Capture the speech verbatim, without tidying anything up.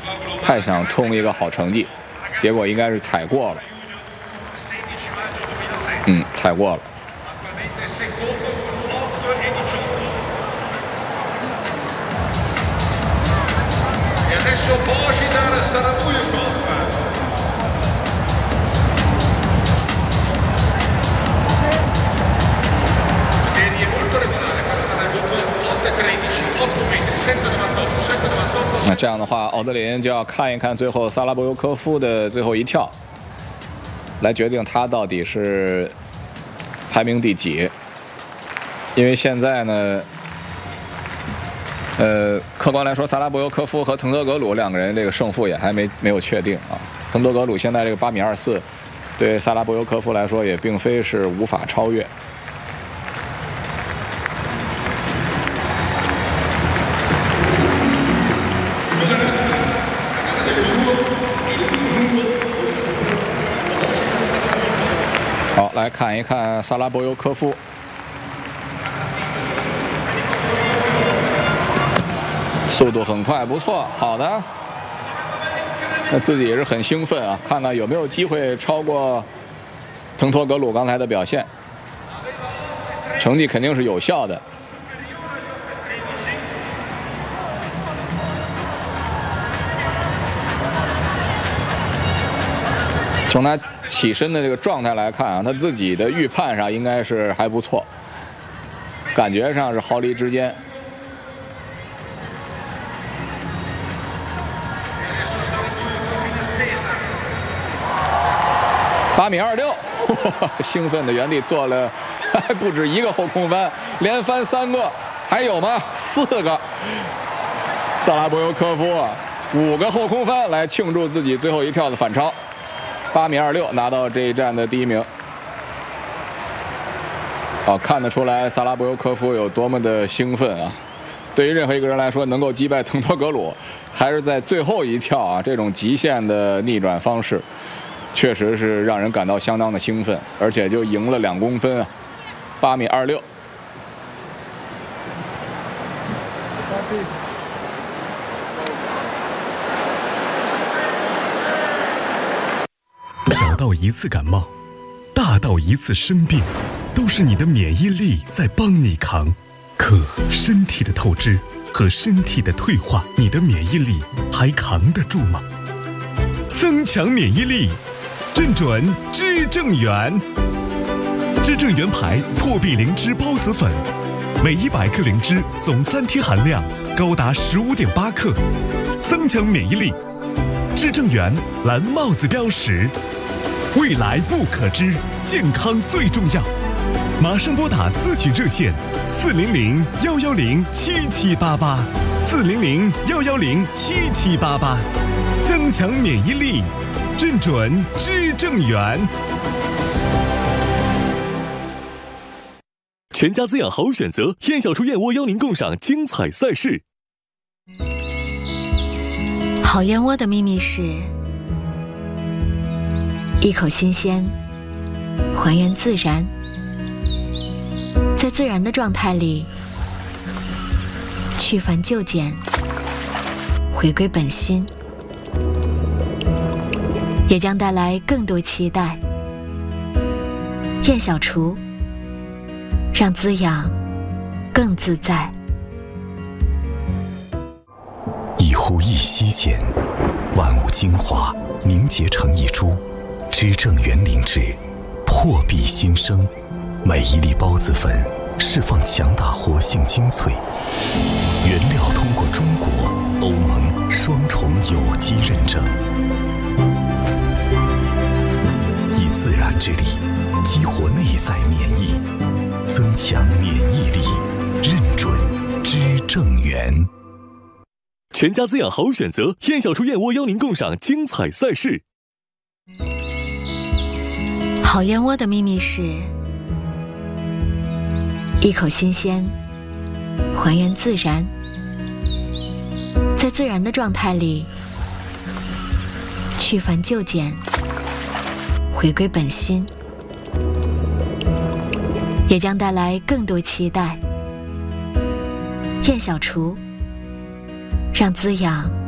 太想冲一个好成绩，结果应该是踩过了。嗯，踩过了。那这样的话，奥德林就要看一看最后萨拉博尤科夫的最后一跳，来决定他到底是排名第几。因为现在呢，呃，客观来说，萨拉博尤科夫和滕多格鲁两个人这个胜负也还没没有确定啊。滕多格鲁现在这个八米二四，对萨拉博尤科夫来说也并非是无法超越。好，来看一看萨拉博尤科夫。速度很快，不错，好的。那自己也是很兴奋啊，看看有没有机会超过滕托格鲁刚才的表现。成绩肯定是有效的。从他起身的这个状态来看啊，他自己的预判上应该是还不错，感觉上是毫厘之间。八米二六，兴奋的原地做了还不止一个后空翻，连翻三个，还有吗？四个。萨拉博尤科夫啊，五个后空翻来庆祝自己最后一跳的反超。八米二六拿到这一站的第一名。哦，看得出来萨拉博尤科夫有多么的兴奋啊！对于任何一个人来说，能够击败滕托格鲁，还是在最后一跳啊，这种极限的逆转方式，确实是让人感到相当的兴奋，而且就赢了两公分啊，八米二六。 小到一次感冒，大到一次生病，都是你的免疫力在帮你扛。可身体的透支和身体的退化，你的免疫力还扛得住吗？增强免疫力，正准知正元。知正元牌破壁灵芝孢子粉，每一百克灵芝总三贴含量高达十五点八克，增强免疫力。知正元蓝帽子标识，未来不可知，健康最重要。马上拨打咨询热线四零零幺幺零七七八八，四零零幺幺零七七八八，增强免疫力，正准知正元。全家滋养好选择，燕小厨燕窝邀您共赏精彩赛事。 好燕窝的秘密是一口新鲜，还原自然，在自然的状态里去繁就简，回归本心，也将带来更多期待。燕小厨，让滋养更自在。 一呼一吸间，万物精华凝结成一株，知正元灵芝，破壁新生。每一粒孢子粉释放强大活性精粹，原料通过中国、欧盟双重有机认证，以自然之力激活内在免疫，增强免疫力，认准知正元。全家滋养好选择，燕小厨燕窝邀您共赏精彩赛事。 好燕窝的秘密是一口新鲜，还原自然，在自然的状态里去繁就简，回归本心，也将带来更多期待。燕小厨，让滋养